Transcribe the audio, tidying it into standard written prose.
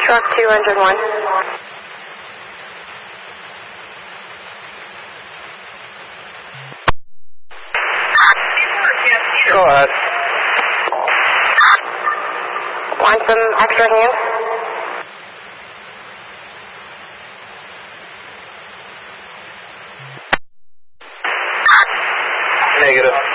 Truck 201. Go ahead. Want some extra hands? Negative.